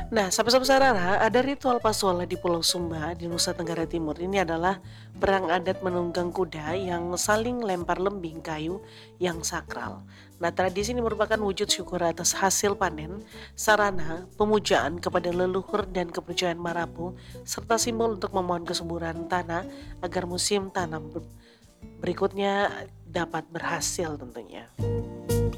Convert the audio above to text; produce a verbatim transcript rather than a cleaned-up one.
Nah, sahabat-sahabat Sarara, ada ritual Pasola di Pulau Sumba di Nusa Tenggara Timur. Ini adalah perang adat menunggang kuda yang saling lempar lembing kayu yang sakral. Nah, tradisi ini merupakan wujud syukur atas hasil panen, sarana, pemujaan kepada leluhur dan kepercayaan Marapu, serta simbol untuk memohon kesuburan tanah agar musim tanam ber- berikutnya dapat berhasil tentunya.